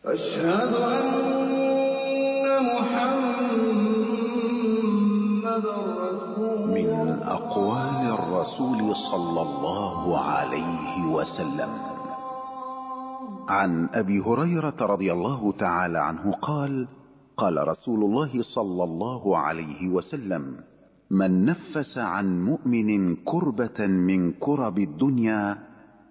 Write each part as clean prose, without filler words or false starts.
أشهد أن محمدًا رسول الله. من أقوال الرسول صلى الله عليه وسلم عن أبي هريرة رضي الله تعالى عنه قال: قال رسول الله صلى الله عليه وسلم: من نفس عن مؤمن كربة من كرب الدنيا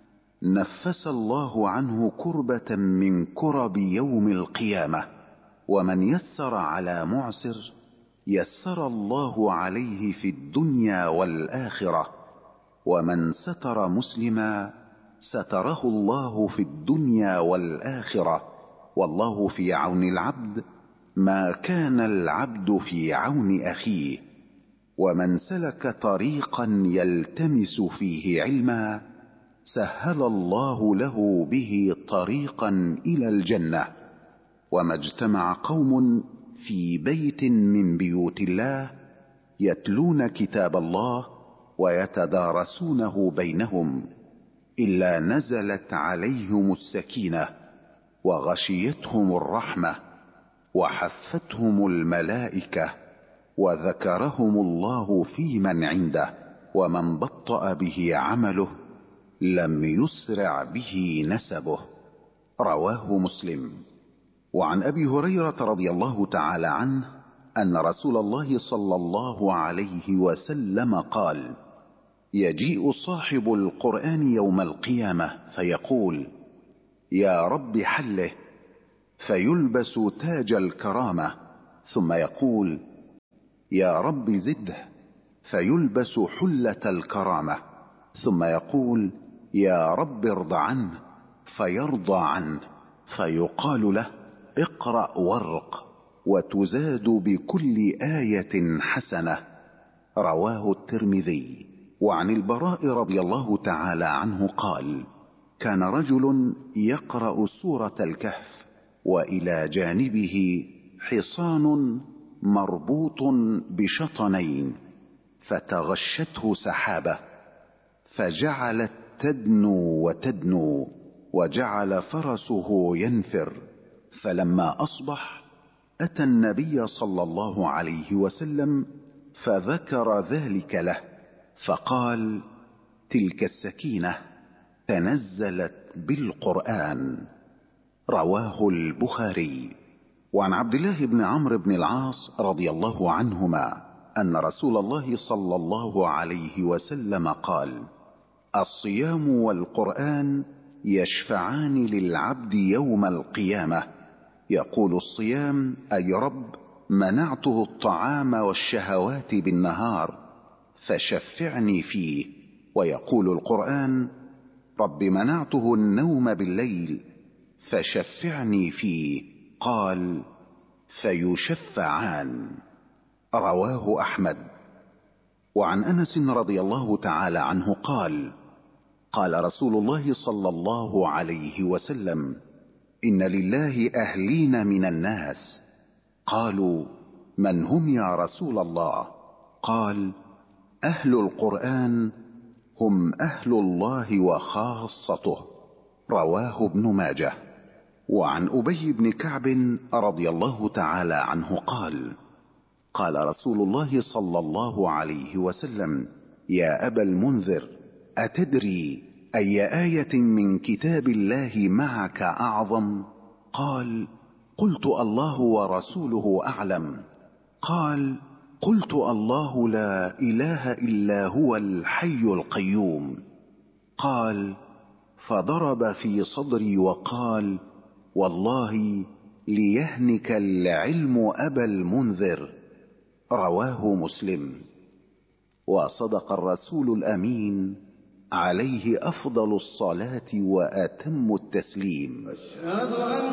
نفس الله عنه كربة من كرب يوم القيامة، ومن يسر على معسر يسر الله عليه في الدنيا والآخرة، ومن ستر مسلما ستره الله في الدنيا والآخرة، والله في عون العبد ما كان العبد في عون أخيه. ومن سلك طريقا يلتمس فيه علما سهل الله له به طريقا إلى الجنة. وما اجتمع قوم في بيت من بيوت الله يتلون كتاب الله ويتدارسونه بينهم إلا نزلت عليهم السكينة وغشيتهم الرحمة وحفتهم الملائكة وذكرهم الله في من عنده، ومن بطأ به عمله لم يسرع به نسبه. رواه مسلم. وعن أبي هريرة رضي الله تعالى عنه أن رسول الله صلى الله عليه وسلم قال: يجيء صاحب القرآن يوم القيامة فيقول: يا رب حله، فيلبس تاج الكرامة، ثم يقول: يا رب زده، فيلبس حلة الكرامة، ثم يقول: يا رب ارض عنه، فيرضى عنه، فيقال له: اقرأ وارق، وتزاد بكل آية حسنة. رواه الترمذي. وعن البراء رضي الله تعالى عنه قال: كان رجل يقرأ سورة الكهف وإلى جانبه حصان مربوط بشطنين، فتغشته سحابة فجعلت تدنو وتدنو، وجعل فرسه ينفر، فلما أصبح أتى النبي صلى الله عليه وسلم فذكر ذلك له، فقال: تلك السكينة تنزلت بالقرآن. رواه البخاري. وعن عبد الله بن عمرو بن العاص رضي الله عنهما أن رسول الله صلى الله عليه وسلم قال: الصيام والقرآن يشفعان للعبد يوم القيامة. يقول الصيام: أي رب، منعته الطعام والشهوات بالنهار فشفعني فيه. ويقول القرآن: رب منعته النوم بالليل فشفعني فيه. قال: فيشفعان. رواه أحمد. وعن أنس رضي الله تعالى عنه قال: قال رسول الله صلى الله عليه وسلم: إن لله أهلين من الناس. قالوا: من هم يا رسول الله؟ قال: أهل القرآن هم أهل الله وخاصته. رواه ابن ماجه. وعن أبي بن كعب رضي الله تعالى عنه قال: قال رسول الله صلى الله عليه وسلم: يا أبا المنذر، أتدري أي آية من كتاب الله معك أعظم؟ قال: قلت الله ورسوله أعلم. قال: قلت الله لا إله إلا هو الحي القيوم. قال: فضرب في صدري وقال: والله ليهنك العلم أبا المنذر. رواه مسلم. وصدق الرسول الأمين عليه أفضل الصلاة وأتم التسليم. أشهد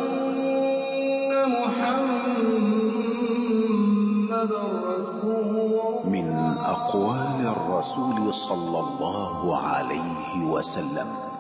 أن محمدًا رسول الله. من أقوال الرسول صلى الله عليه وسلم